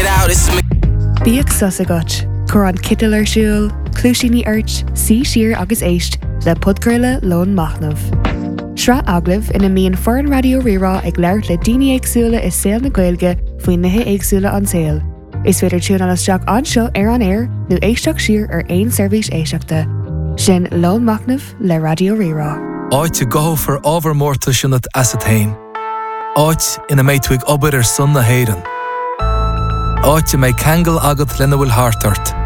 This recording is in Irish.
it out, it's me. Bíag sasagat, chur an Kidal ar siúl, clúisíní airt, sí siar agus éist le podcurla Lón Machnamh. Sra aglah ina míon foreign radio rirá ag leirt le daoine éagsúla is saol na Gaeilge faoin nithe éagsúla an saol. Is féidir tún an isteach anseo ar an air nó éisteach siar ar aon seirbhís éisteachta. Sin Lón Machnamh le radio rirá. Áit go for overmórta sinnat asathain. Áit ina méidtuig obair ar sun na héireann. Áit méid kangel agat lena bhfuil hartart.